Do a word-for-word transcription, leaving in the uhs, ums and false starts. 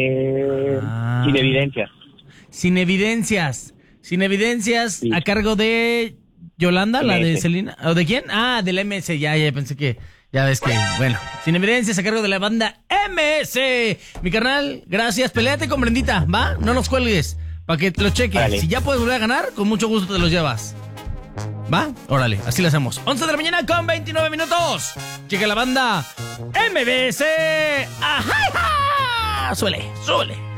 Eh, Ah. Sin evidencias. Sin evidencias. Sin evidencias Sí. a cargo de Yolanda, la de M S. Selena. ¿O de quién? Ah, de la M S. Ya, ya pensé que. Ya ves que. Bueno, sin evidencias a cargo de la banda M S. Mi carnal, gracias. Peléate con Brendita, ¿va? No nos cuelgues. Para que te lo cheque. Órale. Si ya puedes volver a ganar, con mucho gusto te los llevas. ¿Va? Órale, así lo hacemos. once de la mañana con veintinueve minutos. Checa la banda M B S. ¡Ajá! ¡Súbele! ¡Súbele!